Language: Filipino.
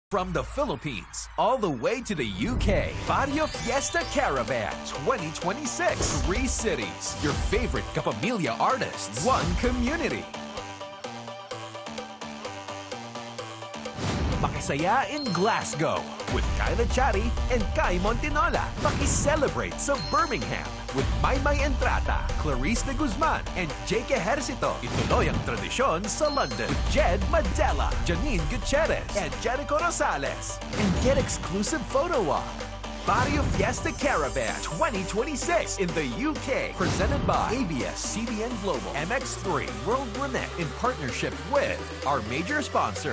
From the Philippines all the way to the UK, Barrio Fiesta Caravan 2026. 3 cities, your favorite Kapamilya artists, 1 community. Makisaya in Glasgow with Kyla Chari and Kai Montinola. Makiselebrate sa Birmingham with Maymay Entrata, Clarice de Guzman, and Jake Ejercito. Ituloy ang tradisyon sa London with Jed Madela, Janine Gutierrez, and Jericho Rosales. And get exclusive photo walk. Barrio Fiesta Caravan 2026 in the UK. Presented by ABS-CBN Global, MX3, World Remit in partnership with our major sponsor.